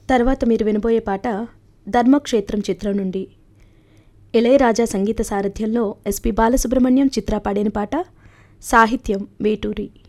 తర్వాత మీరు వినబోయే పాట ధర్మక్షేత్రం చిత్రం నుండి. ఇళయరాజా సంగీత సారథ్యంలో ఎస్పి బాలసుబ్రహ్మణ్యం, చిత్ర పాడిన పాట. సాహిత్యం వేటూరి.